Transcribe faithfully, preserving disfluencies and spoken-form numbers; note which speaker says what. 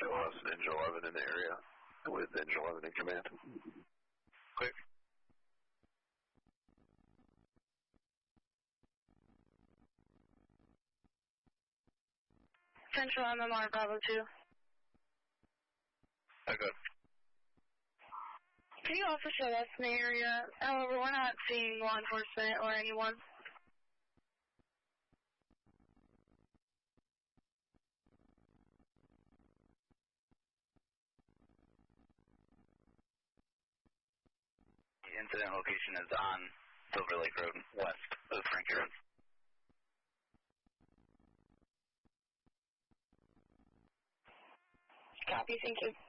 Speaker 1: show us Engine eleven in the area with Engine eleven in command.
Speaker 2: Clear.
Speaker 3: Central M M R Bravo two.
Speaker 2: Oh, good.
Speaker 3: Can you also show us in the area? However, we're not seeing law enforcement or anyone.
Speaker 2: The incident location is on Silver Lake Road, west of Frankie Road.
Speaker 3: Copy, thank you.